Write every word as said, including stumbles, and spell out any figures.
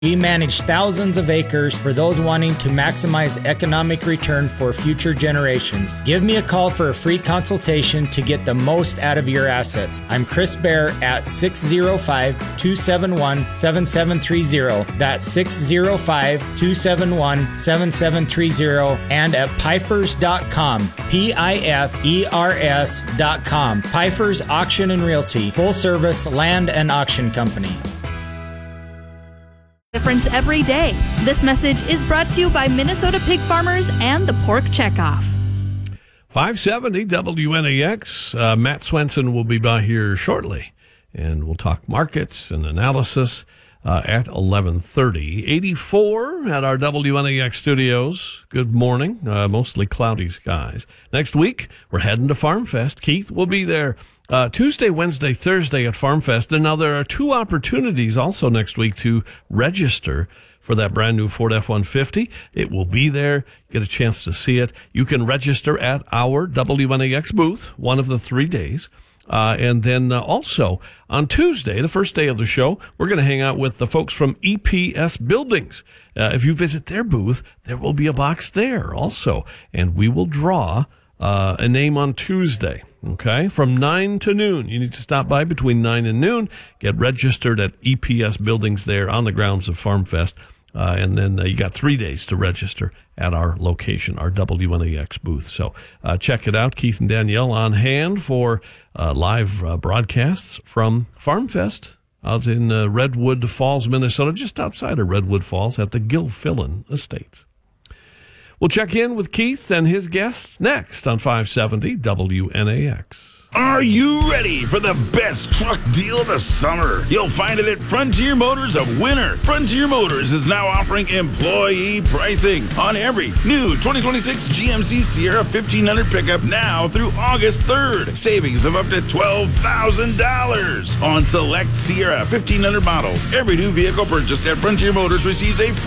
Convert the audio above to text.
We manage thousands of acres for those wanting to maximize economic return for future generations. Give me a call for a free consultation to get the most out of your assets. I'm Chris Bear at six oh five, two seven one, seven seven three oh. That's six oh five, two seven one, seven seven three oh and at pifers dot com. P I F E R S dot com. Pifers Auction and Realty, full service land and auction company. Difference every day. This message is brought to you by Minnesota Pig Farmers and the Pork Checkoff. five seventy W N A X. Uh, Matt Swenson will be by here shortly, and we'll talk markets and analysis uh, at eleven thirty. eighty-four at our W N A X studios. Good morning. Uh, mostly cloudy skies. Next week, we're heading to Farm Fest. Keith will be there Uh, Tuesday, Wednesday, Thursday at Farm Fest. And now there are two opportunities also next week to register for that brand new Ford F one fifty. It will be there. Get a chance to see it. You can register at our W N A X booth one of the three days. Uh, and then uh, also on Tuesday, the first day of the show, we're going to hang out with the folks from E P S Buildings. Uh, if you visit their booth, there will be a box there also. And we will draw uh, a name on Tuesday. Okay, from nine to noon. You need to stop by between nine and noon. Get registered at E P S Buildings there on the grounds of Farm Fest. Uh, and then uh, you got three days to register at our location, our W N A X booth. So uh, check it out. Keith and Danielle on hand for uh, live uh, broadcasts from Farm Fest out in uh, Redwood Falls, Minnesota, just outside of Redwood Falls at the Gilfillan Estates. We'll check in with Keith and his guests next on five seventy W N A X. Are you ready for the best truck deal of the summer? You'll find it at Frontier Motors of Winter. Frontier Motors is now offering employee pricing on every new twenty twenty-six G M C Sierra fifteen hundred pickup now through August third. Savings of up to twelve thousand dollars on select Sierra fifteen hundred models. Every new vehicle purchased at Frontier Motors receives a free